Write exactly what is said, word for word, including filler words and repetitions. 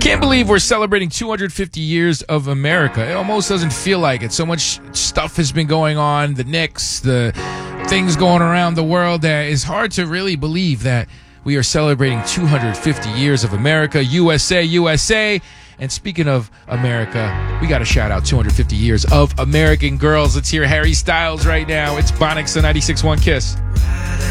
Can't believe we're celebrating two hundred fifty years of America. It almost doesn't feel like it. So much stuff has been going on. The Knicks, the things going around the world that it's hard to really believe that we are celebrating two hundred fifty years of America. U S A, U S A. And speaking of America, we got to shout out two hundred fifty years of American Girls. Let's hear Harry Styles right now. It's Bonix on ninety-six point one Kiss.